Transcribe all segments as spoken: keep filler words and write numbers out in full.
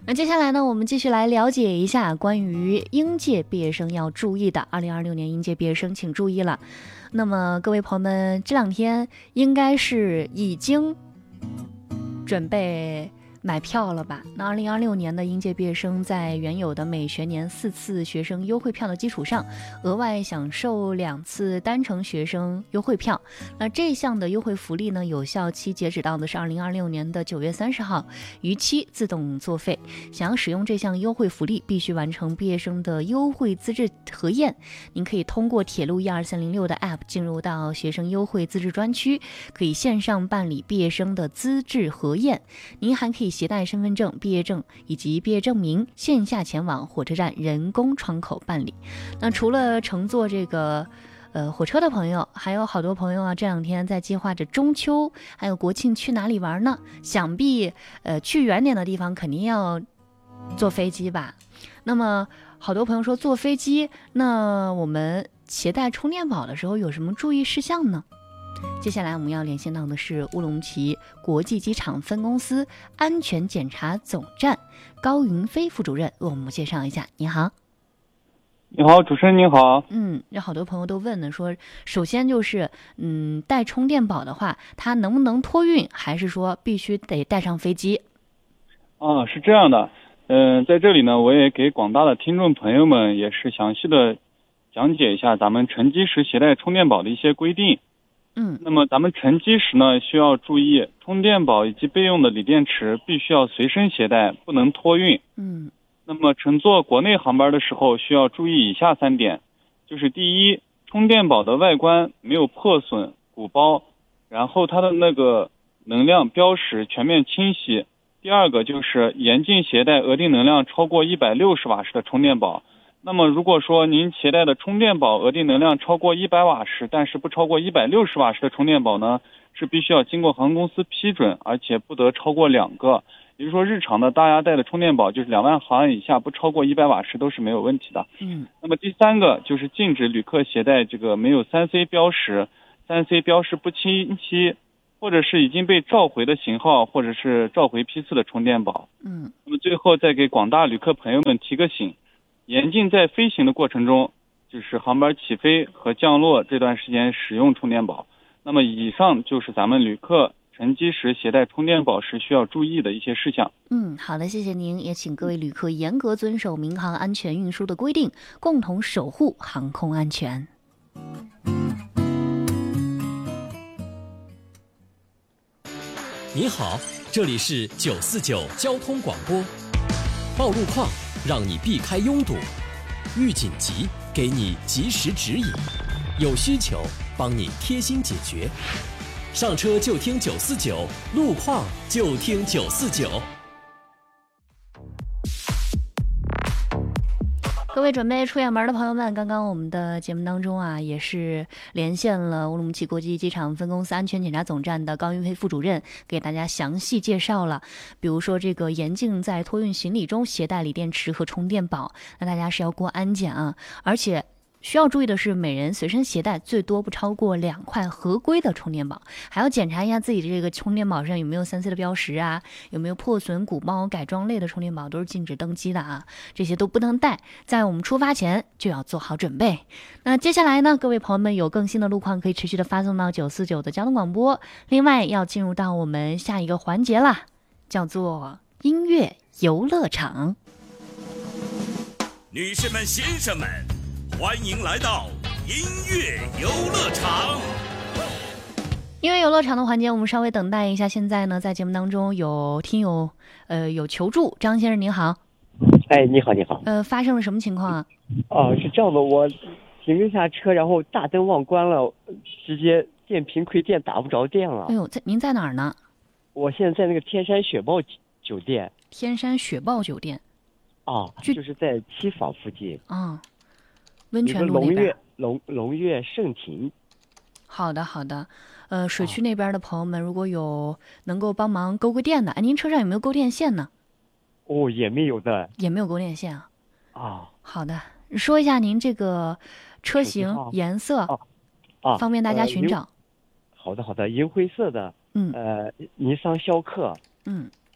那接下来呢，我们继续来了解一下关于应届毕业生要注意的。二零二六年应届毕业生请注意了。那么各位朋友们，这两天应该是已经准备买票了吧？那二零二六年的应届毕业生在原有的每学年四次学生优惠票的基础上，额外享受两次单程学生优惠票。那这项的优惠福利呢，有效期截止到的是二零二六年的九月三十号，逾期自动作废。想要使用这项优惠福利，必须完成毕业生的优惠资质核验。您可以通过铁路一二三零六的 App 进入到学生优惠资质专区，可以线上办理毕业生的资质核验。您还可以携带身份证、毕业证以及毕业证明，线下前往火车站人工窗口办理。那除了乘坐这个呃火车的朋友，还有好多朋友啊，这两天在计划着中秋还有国庆去哪里玩呢？想必呃去远点的地方肯定要坐飞机吧。那么好多朋友说坐飞机，那我们携带充电宝的时候有什么注意事项呢？接下来我们要连线到的是乌鲁木齐国际机场分公司安全检查总站高云飞副主任，为我们介绍一下。你好。 你好，主持人您好。 嗯，有好多朋友都问呢，说首先就是嗯，带充电宝的话，它能不能托运，还是说必须得带上飞机？ 啊，是这样的，嗯、呃，在这里呢，我也给广大的听众朋友们也是详细的讲解一下咱们乘机时携带充电宝的一些规定。 嗯， 那么咱们乘机时呢，需要注意充电宝以及备用的锂电池必须要随身携带，不能托运。 嗯， 那么乘坐国内航班的时候，需要注意以下三点，就是第一，充电宝的外观没有破损、鼓包，然后它的那个能量标识全面清晰。第二个就是严禁携带额定能量超过一百六十瓦时的充电宝。那么如果说您携带的充电宝额定能量超过一百瓦时，但是不超过一百六十瓦时的充电宝呢，是必须要经过航空公司批准，而且不得超过两个。也就是说，日常的大家带的充电宝就是两万毫安以下，不超过一百瓦时都是没有问题的。 嗯， 那么第三个就是禁止旅客携带这个没有 三 C 标识、三 C 标识不清晰，或者是已经被召回的型号，或者是召回批次的充电宝。 嗯， 那么最后再给广大旅客朋友们提个醒，严禁在飞行的过程中，就是航班起飞和降落这段时间使用充电宝。那么以上就是咱们旅客乘机时携带充电宝时需要注意的一些事项。 嗯，好的，谢谢您，也请各位旅客严格遵守民航安全运输的规定，共同守护航空安全。 你好，这里是九四九交通广播。报路况，让你避开拥堵；遇紧急，给你及时指引；有需求，帮你贴心解决。上车就听九四九，路况就听九四九。 各位准备出远门的朋友们，刚刚我们的节目当中啊，也是连线了乌鲁木齐国际机场分公司安全检查总站的高云飞副主任，给大家详细介绍了，比如说这个严禁在托运行李中携带锂电池和充电宝，那大家是要过安检啊，而且需要注意的是，每人随身携带最多不超过两块合规的充电宝，还要检查一下自己的这个充电宝上有没有 三 C 的标识啊，有没有破损、鼓包、改装类的充电宝都是禁止登机的啊，这些都不能带，在我们出发前就要做好准备。那接下来呢，各位朋友们有更新的路况可以持续的发送到九四九的交通广播。另外要进入到我们下一个环节啦，叫做音乐游乐场。 女士们、先生们，欢迎来到音乐游乐场。 音乐游乐场的环节，我们稍微等待一下。现在呢，在节目当中有听友呃有求助，张先生您好。 哎，你好，你好。 呃，发生了什么情况啊？ 哦，是这样的，我停了下车，然后大灯忘关了，直接电瓶亏电，打不着电了。 哎呦，在您在哪儿呢？ 我现在在那个天山雪豹酒店。 天山雪豹酒店。 啊，就是在七坊附近。 啊。温泉路那边。龙悦龙龙悦盛庭。 好的好的，呃，水区那边的朋友们，如果有能够帮忙勾个电的，哎，您车上有没有勾电线呢？ 哦，也没有的。 也没有勾电线啊。 啊。 好的，说一下您这个车型、颜色， 啊，啊， 方便大家寻找。 呃、好的好的，银灰色的。 嗯。 呃，尼桑逍客。 嗯。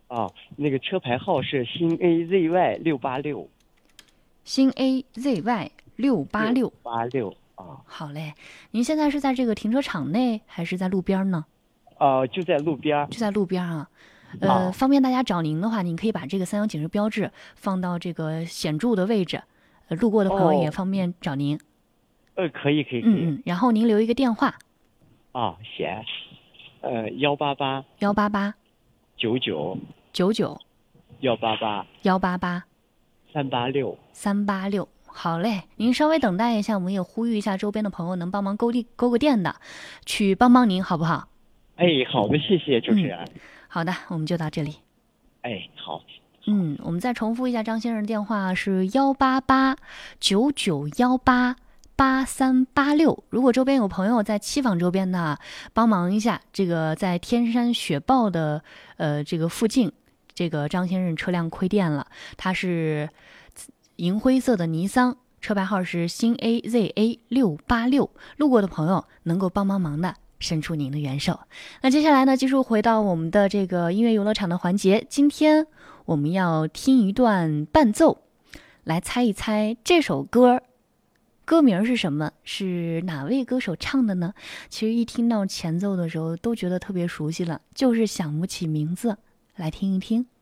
啊，那个车牌号是新 A Z Y 六八六。 新 A Z Y 六八六。 八六啊。 好嘞，您现在是在这个停车场内还是在路边呢？ 呃，就在路边。 就在路边啊。呃， 啊、 方便大家找您的话，您可以把这个三角警示标志放到这个显著的位置，呃，路过的朋友也方便找您。 哦、呃，可以可以可以。 嗯嗯，然后您留一个电话。 啊，写，呃，幺八八。 幺八八。 九九。 九九。 幺八八。 幺八八。 三八六。 三八六。好嘞，您稍微等待一下，我们也呼吁一下周边的朋友能帮忙勾地勾个电的，去帮帮您，好不好？ 哎，好的，谢谢主持人。嗯、 好的，我们就到这里。 哎，好。 嗯，我们再重复一下张先生的电话是幺八八九九幺八八三八六。如果周边有朋友在七坊周边呢，帮忙一下，这个在天山雪豹的呃这个附近，这个张先生车辆亏电了，他是银灰色的尼桑，车牌号是新 A Z A 六八六。路过的朋友能够帮帮忙的，伸出您的援手。那接下来呢，继续回到我们的这个音乐游乐场的环节。今天我们要听一段伴奏，来猜一猜这首歌歌名是什么，是哪位歌手唱的呢？其实一听到前奏的时候都觉得特别熟悉了，就是想不起名字。来听一听。